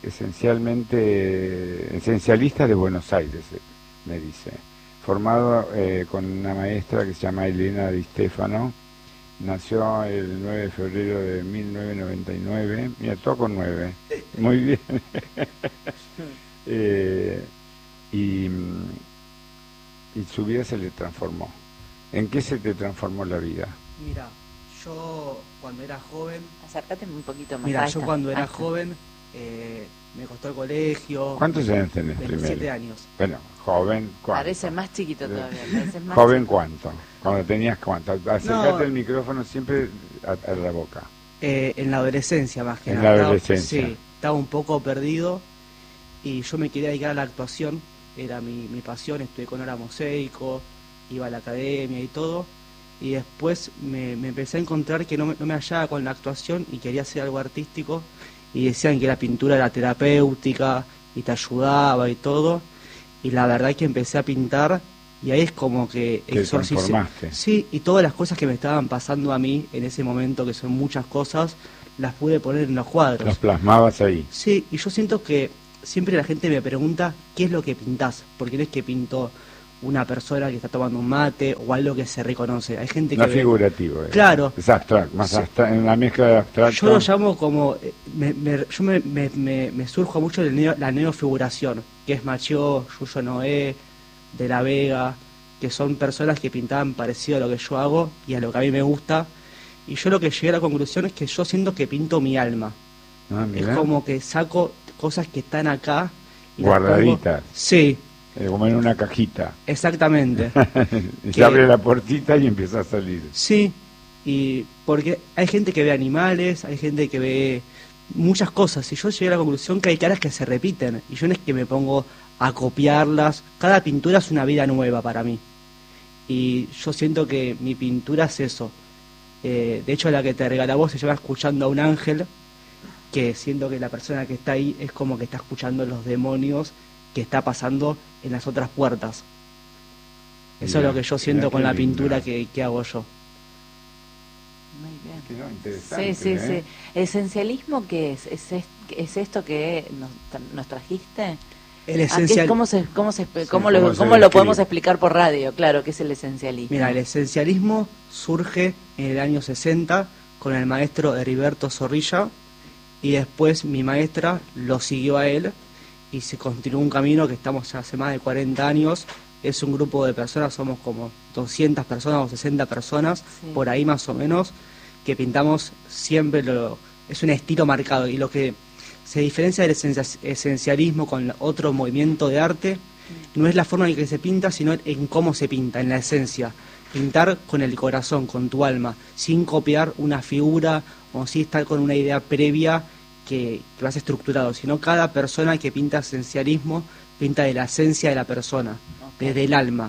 esencialista de Buenos Aires, me dice. Formado con una maestra que se llama Elena Di Stefano. Nació el 9 de febrero de 1999. Mira, todo con 9. Muy bien. Y su vida se le transformó. ¿En qué se te transformó la vida? Mira, yo cuando era joven... Acércate un poquito más. Mira, yo cuando era joven me costó el colegio. ¿Cuántos años tenés 27 primero? años. Bueno, joven, ¿cuánto? Parece más chiquito todavía. Más ¿Joven chiquito. cuánto? Cuando tenías cuánto. Acércate el micrófono siempre a la boca. En la adolescencia más que en nada. En la adolescencia. Sí, estaba un poco perdido y yo me quería dedicar a la actuación. Era mi pasión, estudié con Hora Mosaico, iba a la academia y todo. Y después me empecé a encontrar que no me hallaba con la actuación y quería hacer algo artístico. Y decían que la pintura era terapéutica y te ayudaba y todo. Y la verdad es que empecé a pintar y ahí es como que exorcicé. Sí, y todas las cosas que me estaban pasando a mí en ese momento, que son muchas cosas, las pude poner en los cuadros. Las plasmabas ahí. Sí, y yo siento que siempre la gente me pregunta qué es lo que pintás, porque no es que pinto una persona que está tomando un mate o algo que se reconoce. Hay gente que no figurativo. Claro. Es abstracto, más una mezcla de abstracto. Yo lo llamo como... yo me surjo mucho la neofiguración, que es Machió, Yuyo Noé, De la Vega, que son personas que pintaban parecido a lo que yo hago y a lo que a mí me gusta. Y yo lo que llegué a la conclusión es que yo siento que pinto mi alma. Es como que saco cosas que están acá. Y guardaditas. Sí. Como en una cajita. Exactamente. Se abre la puertita y empieza a salir. Sí, y porque hay gente que ve animales, hay gente que ve muchas cosas, y yo llegué a la conclusión que hay caras que se repiten, y yo no es que me pongo a copiarlas, cada pintura es una vida nueva para mí, y yo siento que mi pintura es eso. De hecho, la que te regala vos se llama Escuchando a un ángel, que siento que la persona que está ahí es como que está escuchando los demonios que está pasando en las otras puertas. Eso es lo que yo siento con la pintura que hago yo. Muy bien. Interesante, sí. ¿Esencialismo qué es? ¿Es esto que nos trajiste? El esencial... ¿Cómo lo podemos explicar por radio? Claro, ¿qué es el esencialismo? Mira, el esencialismo surge en el año 60 con el maestro Heriberto Zorrilla, y después mi maestra lo siguió a él y se continuó un camino que estamos hace más de 40 años. Es un grupo de personas, somos como 200 personas o 60 personas, sí, por ahí más o menos, que pintamos siempre es un estilo marcado, y lo que se diferencia del esencialismo con otro movimiento de arte no es la forma en que se pinta, sino en cómo se pinta, en la esencia. Pintar con el corazón, con tu alma, sin copiar una figura o sin estar con una idea previa que vas estructurado, sino cada persona que pinta esencialismo pinta de la esencia de la persona, okay, desde el alma.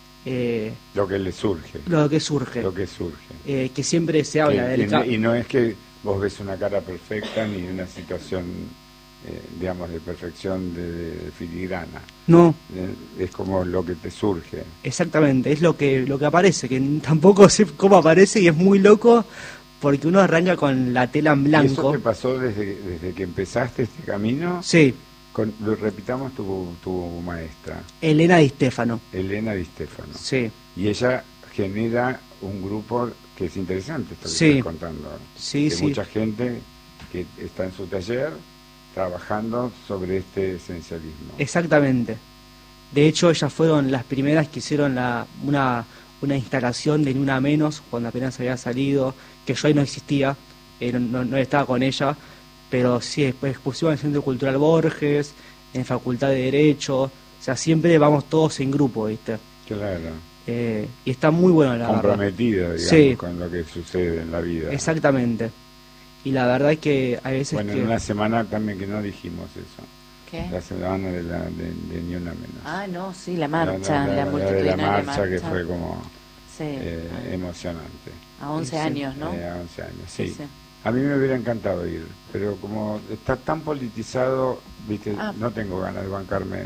Lo que le surge. Lo que surge. Que siempre se habla del... Y no es que vos ves una cara perfecta ni una situación, digamos, de perfección de filigrana. No. Es como lo que te surge. Exactamente, es lo que aparece, que tampoco sé cómo aparece y es muy loco porque uno arranca con la tela en blanco. ¿Y eso te pasó desde que empezaste este camino? Sí. Repitamos tu maestra. Elena Di Stefano. Elena Di Stefano. Sí. Y ella genera un grupo que es interesante, esto que sí, estás contando. Sí, de sí. Mucha gente que está en su taller trabajando sobre este esencialismo. Exactamente. De hecho, ellas fueron las primeras que hicieron una instalación de Ni Una Menos, cuando apenas había salido, que yo ahí no existía, no estaba con ella, pero sí, después expusimos en el Centro Cultural Borges, en Facultad de Derecho, o sea, siempre vamos todos en grupo, ¿viste? Claro. Y está muy bueno, la comprometido, verdad. Digamos, sí, con lo que sucede en la vida. Exactamente. Y la verdad es que hay veces bueno, en una semana también que no dijimos eso. ¿Qué? La semana de Ni Una Menos. Ah, no, sí, la marcha, la multitudinaria marcha que fue como sí, emocionante. A 11 años, ¿no? A 11 años, sí. A mí me hubiera encantado ir, pero como está tan politizado, viste, no tengo ganas de bancarme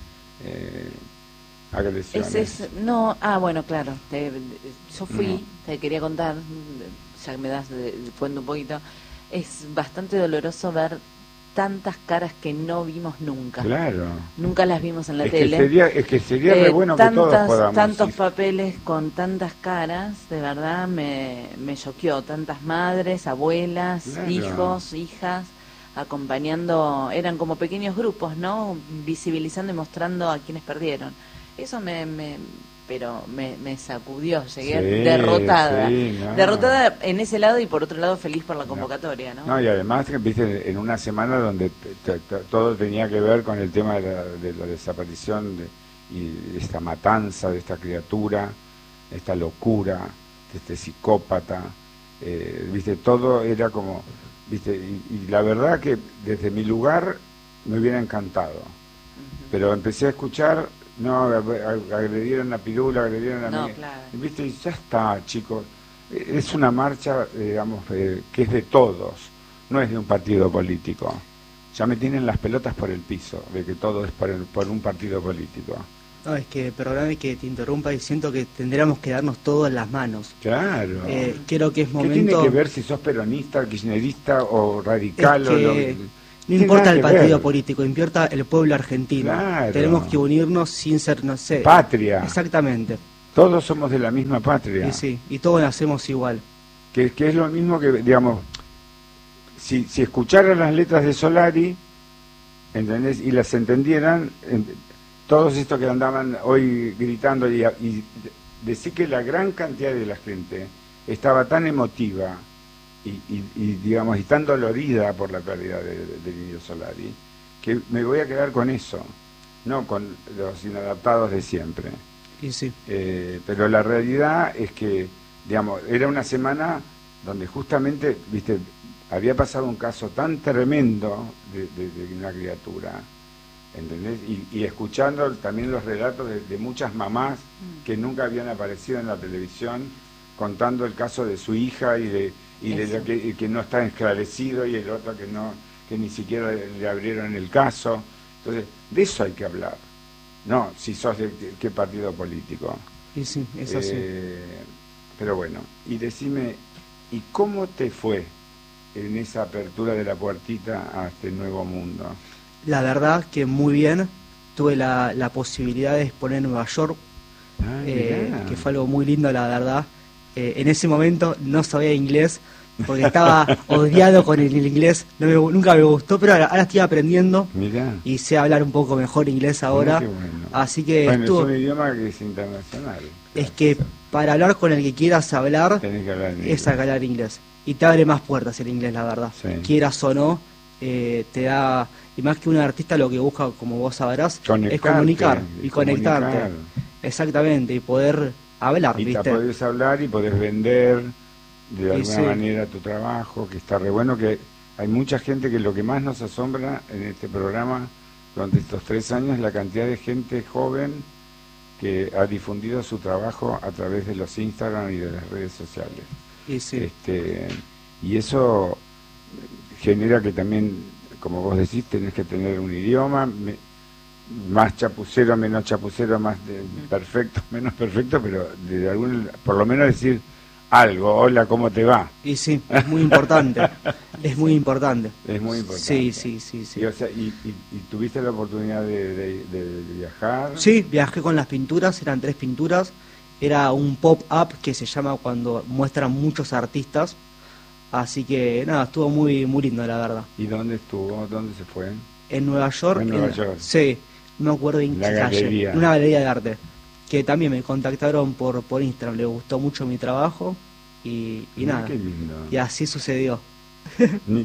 agresiones. Bueno, claro. Yo fui, te quería contar, ya que me das cuento un poquito, es bastante doloroso ver tantas caras que no vimos nunca. Claro. Nunca las vimos en la Es tele. que sería re bueno que todos podamos. Tantos papeles con tantas caras, de verdad me choqueó. Tantas madres, abuelas, Claro. hijos, hijas, acompañando, eran como pequeños grupos, ¿no? Visibilizando y mostrando a quienes perdieron. Eso pero me sacudió, llegué Sí, derrotada. sí, no. Derrotada en ese lado y por otro lado feliz por la convocatoria, ¿no? No, y además, viste, en una semana donde todo tenía que ver con el tema de la desaparición y esta matanza de esta criatura, esta locura, de este psicópata, viste, todo era como, viste, y la verdad que desde mi lugar me hubiera encantado, pero empecé a escuchar, no, agredieron a Pirula, agredieron a No, mí, claro. viste, y ya está, chicos, es una marcha, digamos, que es de todos, no es de un partido político. Ya me tienen las pelotas por el piso, de que todo es por un partido político. No, es que, perdóname que te interrumpa y siento que tendríamos que darnos todo en las manos. Claro. Creo que es ¿Qué momento... tiene que ver si sos peronista, kirchnerista o radical? Es o que no tiene importa nada el que partido ver. político, importa el pueblo argentino. Claro. Tenemos que unirnos sin ser, no sé... Patria. Exactamente. Todos somos de la misma patria. Y sí, y todos nacemos igual. Que es lo mismo que, digamos, si escucharan las letras de Solari, ¿entendés? Y las entendieran, todos estos que andaban hoy gritando y decir que la gran cantidad de la gente estaba tan emotiva y digamos, y tan dolorida por la pérdida de Nino Solari, que me voy a quedar con eso, no con los inadaptados de siempre. Y sí. Pero la realidad es que, digamos, era una semana donde justamente, viste, había pasado un caso tan tremendo de una criatura, ¿entendés? Y escuchando también los relatos de muchas mamás que nunca habían aparecido en la televisión contando el caso de su hija y de lo que no está esclarecido, y el otro que ni siquiera le abrieron el caso. Entonces, de eso hay que hablar. No, si sos de qué partido político. Y sí, es así. Pero bueno, y decime, ¿y cómo te fue en esa apertura de la puertita a este nuevo mundo? La verdad que muy bien. Tuve la posibilidad de exponer en Nueva York, que fue algo muy lindo, la verdad. En ese momento no sabía inglés, porque estaba odiado con el inglés, nunca me gustó, pero ahora estoy aprendiendo. Mirá. Y sé hablar un poco mejor inglés ahora. Qué bueno. Así que bueno, es un idioma que es internacional. Es que para hablar con el que quieras hablar, tenés que hablar inglés. es hablar inglés. Y te abre más puertas el inglés, la verdad. Sí. Quieras o no, te da... Y más que un artista lo que busca, como vos sabrás, es comunicar y conectarte. Exactamente, y poder hablar, y ¿viste? te podés hablar y podés vender de alguna sí. manera tu trabajo, que está re bueno, que hay mucha gente que lo que más nos asombra en este programa durante estos 3 años es la cantidad de gente joven que ha difundido su trabajo a través de los Instagram y de las redes sociales. Y sí. Y eso genera que también, como vos decís, tenés que tener un idioma, más chapucero, menos chapucero, más perfecto, menos perfecto, pero por lo menos decir algo, hola, ¿cómo te va? Y sí, es muy importante, es muy importante. Es muy importante. Sí. Y, o sea, y tuviste la oportunidad de viajar. Sí, viajé con las pinturas, eran 3 pinturas, era un pop-up que se llama cuando muestran muchos artistas, así que nada, estuvo muy muy lindo, la verdad. ¿Y dónde estuvo? ¿Dónde se fue? En Nueva York. En Nueva York. Sí, no me acuerdo en qué calle, en una galería de arte, que también me contactaron por Instagram, le gustó mucho mi trabajo y nada, qué lindo. Y así sucedió. No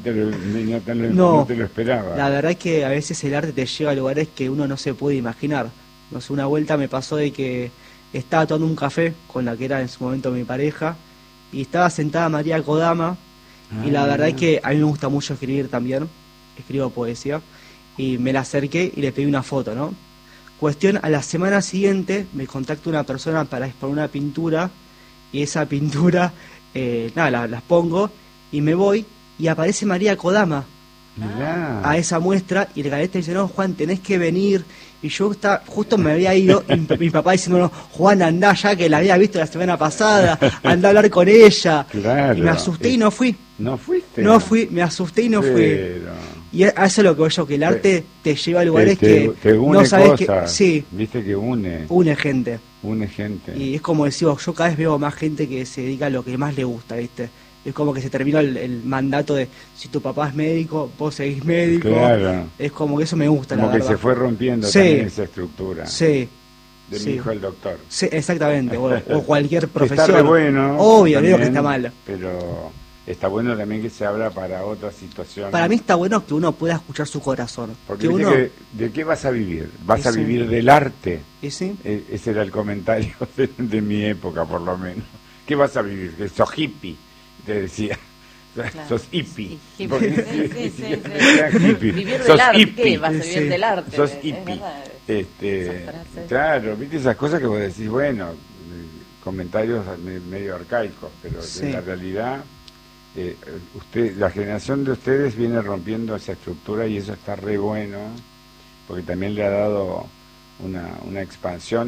te lo esperaba. La verdad es que a veces el arte te lleva a lugares que uno no se puede imaginar. No sé, una vuelta me pasó de que estaba tomando un café con la que era en su momento mi pareja y estaba sentada María Kodama y la verdad es que a mí me gusta mucho escribir también, escribo poesía, y me la acerqué y le pedí una foto, ¿no? Cuestión, a la semana siguiente me contacta una persona para exponer una pintura y esa pintura, las pongo y me voy y aparece María Kodama a esa muestra y el galerista dice, no, Juan, tenés que venir. Y yo justo me había ido y mi papá diciendo, no, Juan, andá ya, que la había visto la semana pasada, andá a hablar con ella. Claro. Y me asusté y no fui. ¿No fuiste? No fui, me asusté y no fui. Y a eso es lo que voy yo, que el arte te lleva a lugares te une no sabes cosas, que... Sí, viste que une gente. gente. Y es como decimos, yo cada vez veo más gente que se dedica a lo que más le gusta, ¿viste? Es como que se terminó el mandato de si tu papá es médico, vos seguís médico. Claro. Es como que eso me gusta, Como la que verdad. se fue rompiendo Sí. también esa estructura. Sí. De Sí. mi hijo el doctor. Sí, exactamente, o cualquier Que profesión. está re bueno. Obvio, no digo que también, está mal. Pero está bueno también que se abra para otras situaciones. Para mí está bueno que uno pueda escuchar su corazón. Porque que viste uno... que, ¿de qué vas a vivir? ¿Vas a Sí. vivir del arte? ¿Y sí? Ese era el comentario de mi época, por lo menos. ¿Qué vas a vivir? Que sos hippie, te decía. Claro. Sos hippie. Sí, hippie. Porque- Sí. Era hippie. Vivir Sos del arte, hippie. ¿qué? Vas a vivir Sí. del arte. Sos es hippie. verdad. Esas frases. Claro, viste esas cosas que vos decís, bueno, comentarios medio arcaicos, pero Sí. en la realidad, la generación de ustedes viene rompiendo esa estructura y eso está re bueno, porque también le ha dado una expansión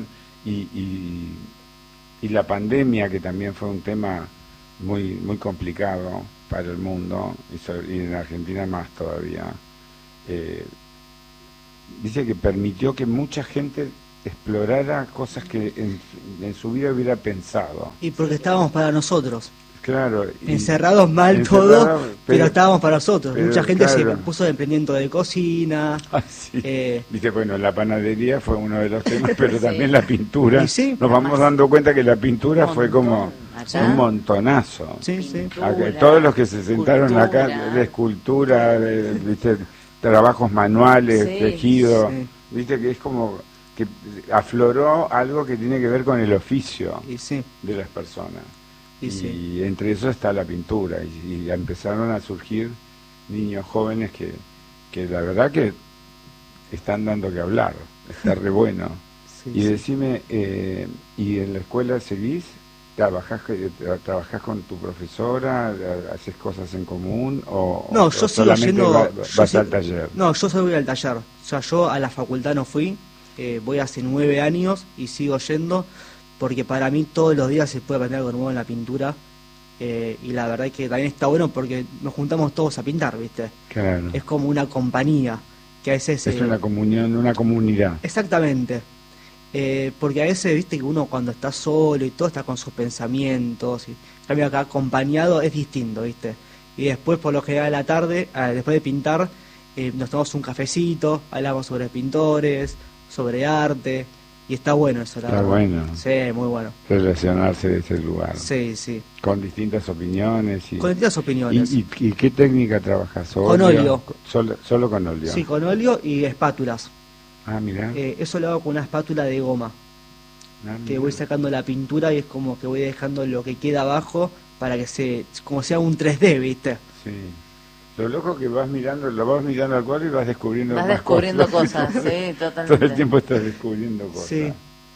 y la pandemia, que también fue un tema muy complicado para el mundo y en Argentina más todavía. Dice que permitió que mucha gente explorara cosas que en su vida hubiera pensado. Y porque estábamos para nosotros. Claro. Encerrados mal encerrados, todo, pero estábamos para nosotros. pero Mucha gente se claro. puso de emprendimiento de cocina. Ah, sí. eh, Dice, bueno, la panadería fue uno de los temas, pero Sí. también la pintura. Y sí. Nos vamos dando cuenta que la pintura Un fue como montón. Allá. un montonazo. sí, sí. Pintura, Acá, todos los que se sentaron escultura. acá, de escultura, ¿viste? Trabajos manuales, Sí, tejido, sí. viste que es como que afloró algo que tiene que ver con el oficio Y sí. de las personas. Y Y sí. entre eso está la pintura. Y empezaron a surgir niños jóvenes que la verdad que están dando que hablar. Está re bueno. Sí, Y sí. decime, ¿y en la escuela seguís? ¿Trabajás con tu profesora? ¿Haces cosas en común? No, o yo sigo solamente yendo. vas yo al sí- taller? No, yo solo voy al taller. O sea, yo a la facultad no fui. Voy hace 9 años y sigo yendo. Porque para mí todos los días se puede aprender algo nuevo en la pintura. Y la verdad es que también está bueno porque nos juntamos todos a pintar, ¿viste? Claro. Es como una compañía. Que a veces. Es una comunión, una comunidad. Exactamente. Porque a veces, viste, que uno cuando está solo y todo está con sus pensamientos. Y, en cambio, acá acompañado es distinto, viste. Y después, por lo general, a la tarde, después de pintar, nos tomamos un cafecito, hablamos sobre pintores, sobre arte. Y está bueno eso, la Está verdad. bueno. Sí, muy bueno. Relacionarse de ese lugar. Sí, sí. Con distintas opiniones. Con distintas opiniones. ¿Y qué técnica trabajas? Con óleo. Solo con óleo. Sí, con óleo y espátulas. Ah, mirá. Eso lo hago con una espátula de goma. Ah, Que mirá. voy sacando la pintura y es como que voy dejando lo que queda abajo para que como sea un 3D, ¿viste? Sí. Lo loco que lo vas mirando al cuadro y vas descubriendo Vas más descubriendo cosas, sí, Todo totalmente. el tiempo estás descubriendo cosas. Sí.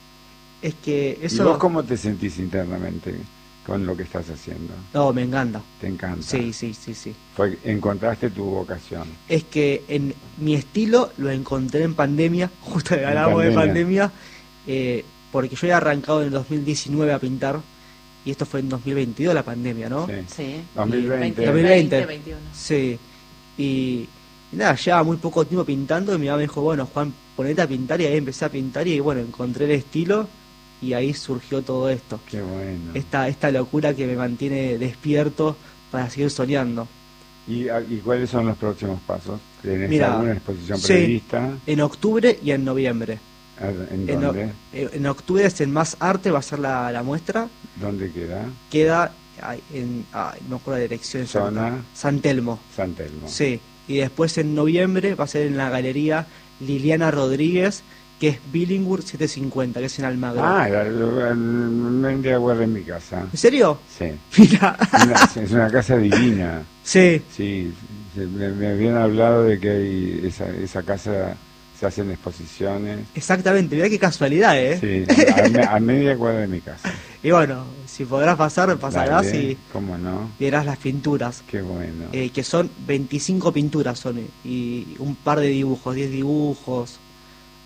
Es que ¿Y eso... vos cómo te sentís internamente con lo que estás haciendo? No, me encanta. ¿Te encanta? Sí. Encontraste tu vocación. Es que en mi estilo lo encontré en pandemia, justo que hablábamos de pandemia. pandemia, porque yo he arrancado en el 2019 a pintar y esto fue en 2022 la pandemia, ¿no? Sí. Sí. 2020. 2020. 21. Sí. Y nada, llevaba muy poco tiempo pintando y mi mamá me dijo, bueno, Juan, ponete a pintar, y ahí empecé a pintar y bueno, encontré el estilo y ahí surgió todo esto. Qué bueno. Esta locura que me mantiene despierto para seguir soñando. ¿Y cuáles son los próximos pasos? ¿Tenés Mira, alguna exposición sí. prevista? En octubre y en noviembre. ¿En En, dónde? en octubre es en Más Arte, va a ser la muestra. ¿Dónde queda? Queda no me acuerdo la dirección exacta. Zona. San Telmo. San Telmo. Sí. Y después en noviembre va a ser en la galería Liliana Rodríguez, que es Billingwood 750, que es en Almagro. Ah, de agua en mi casa. ¿En serio? Sí. Mira. Es una casa divina. Sí. Sí, me habían hablado de que hay esa casa, se hacen exposiciones. Exactamente, mirá qué casualidad, ¿eh? Sí, a media cuadra de mi casa. Y bueno, si podrás pasar, pasarás Dale, y ¿cómo no? verás las pinturas. Qué bueno. Que son 25 pinturas son y un par de dibujos, 10 dibujos.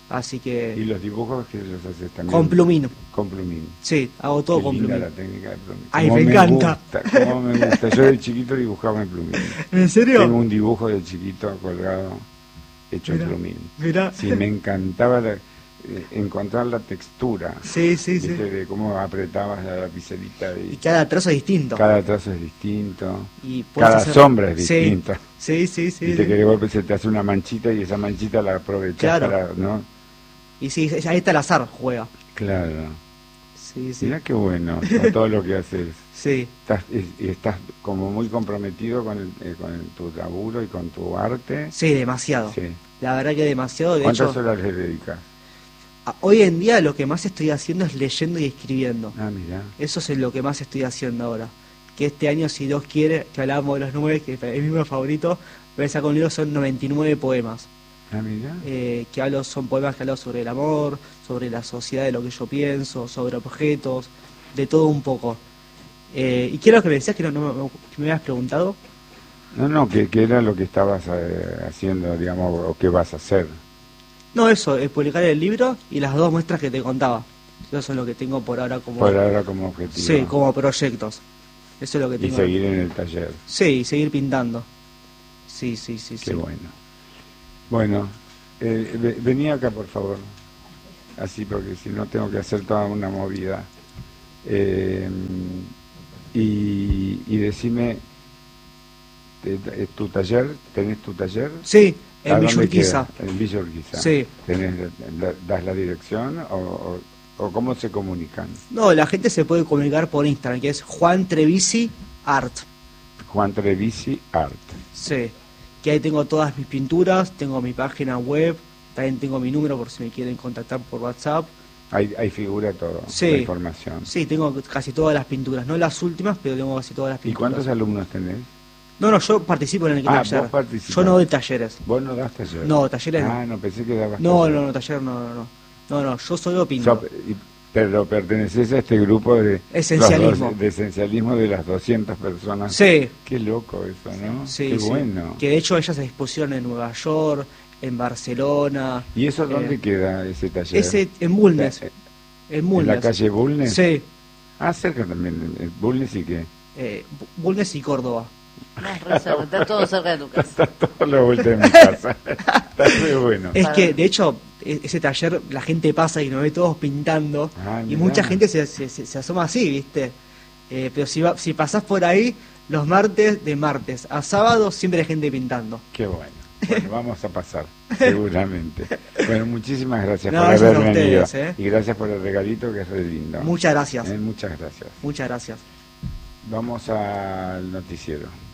Así ¿Y que los dibujos que los haces también? con plumín. Con plumín. Sí, hago todo Qué con linda plumín. la técnica de plumín. Ay, Cómo me encanta. Cómo me gusta. Yo de chiquito dibujaba en plumín. ¿En serio? Tengo un dibujo de chiquito colgado hecho Mirá, en plumín. mirá. Sí, me encantaba encontrar la textura. Sí, sí, sí. ¿Viste? De cómo apretabas la lapicerita Y y cada trazo es distinto. cada trazo es distinto. Y puedes Cada hacer- sombra es Sí, distinta. Sí, sí, sí. Viste sí. que de golpe se te hace una manchita y esa manchita la aprovechás Claro. para, ¿no? Y sí, ahí está el azar, juega. Claro. Sí, sí. Mirá qué bueno con todo lo que haces. Sí, Estás como muy comprometido con tu laburo y con tu arte. sí, demasiado. Sí. La verdad que demasiado. De ¿Cuántas hecho, horas le dedicas? hoy en día lo que más estoy haciendo es leyendo y escribiendo. Ah, mira. Eso es lo que más estoy haciendo ahora. Que este año, si Dios quiere, que hablábamos de los 9, que es mi número favorito, voy a sacar un libro, son 99 poemas. Ah, mira. Son poemas que hablan sobre el amor, sobre la sociedad, de lo que yo pienso, sobre objetos, de todo un poco. Y quiero que me decías que que me habías preguntado. No, ¿qué era lo que estabas haciendo, digamos, o qué vas a hacer? No, eso, publicar el libro y las 2 muestras que te contaba. Eso es lo que tengo por ahora como... Por ahora como objetivo. Sí, como proyectos. Eso es lo que Y tengo. seguir en el taller. Sí, y seguir pintando. Sí, sí, sí. Qué sí. bueno. Bueno, vení acá, por favor. Así, porque si no tengo que hacer toda una movida. Y decime, ¿tu taller? ¿Tenés tu taller? Sí, ¿A en dónde Villa Urquiza. queda? En Villa Urquiza. Sí. ¿Das la dirección o cómo se comunican? No, la gente se puede comunicar por Instagram, que es Juan Trevisi Art. Juan Trevisi Art. Sí, que ahí tengo todas mis pinturas, tengo mi página web, también tengo mi número por si me quieren contactar por WhatsApp. Ahí figura todo, Sí. la información. Sí, tengo casi todas las pinturas, no las últimas, pero tengo casi todas las ¿Y pinturas. cuántos alumnos tenés? No, yo participo en el taller. vos participás. Yo no doy talleres. ¿Vos no das taller? No, talleres no. Ah, no, pensé que dabas No, taller. no, taller no. No, yo solo pinto. Pero perteneces a este grupo de... Esencialismo. De esencialismo de las 200 personas. Sí, Qué loco eso, ¿no? sí, Qué sí. bueno. Que de hecho ellas se expusieron en Nueva York, en Barcelona. ¿Y eso dónde Eh, queda ese taller? Ese en Bulnes. ¿En En Bulnes. la calle Bulnes? Sí, Ah, cerca también. ¿Bulnes y qué? Bulnes y Córdoba. No, re cerca, está todo cerca de tu casa. Está todo a la vuelta de mi casa. Está muy bueno. Es que, de hecho, ese taller la gente pasa y nos ve todos pintando. Ah, Y mirá. mucha gente se asoma así, ¿viste? Pero si pasás por ahí, los martes, de martes a sábado, siempre hay gente pintando. Qué bueno. Bueno, vamos a pasar, seguramente. Bueno, muchísimas gracias No, por gracias haber a venido. ustedes, Y gracias por el regalito que es re lindo. Muchas gracias. Muchas gracias. Muchas gracias. Vamos al noticiero.